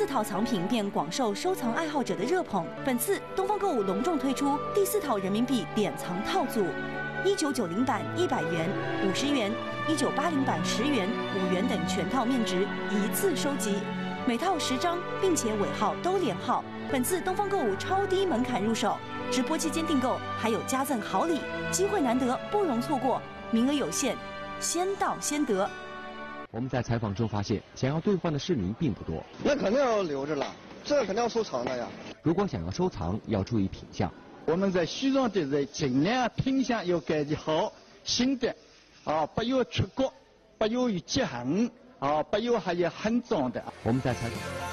4套藏品便广受收藏爱好者的热捧。本次东方购物隆重推出第4套人民币典藏套组，1990版100元、50元，1980版10元、5元等全套面值一次收集，每套10张，并且尾号都连号。本次东方购物超低门槛入手，直播期间订购还有加赠好礼，机会难得，不容错过，名额有限，先到先得。 我们在采访中发现，想要兑换的市民并不多。 那肯定要留着了，这肯定要收藏的呀。 如果想要收藏，要注意品相。 我们在选装的时候，尽量品相要改的好，新的，不要出国，不要有折痕，不要还有很脏的。 我们在采访。